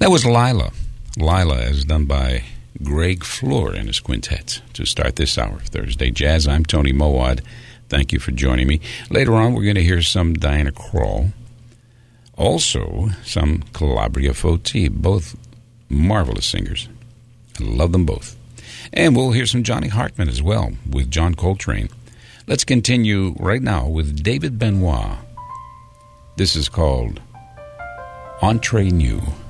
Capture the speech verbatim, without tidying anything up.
That was Lila. Lila, as done by Greg Floor and his quintet to start this hour of Thursday Jazz. I'm Tony Mowad. Thank you for joining me. Later on, we're going to hear some Diana Krall. Also, some Calabria Foti, both marvelous singers. I love them both. And we'll hear some Johnny Hartman as well with John Coltrane. Let's continue right now with David Benoit. This is called Entre Nous.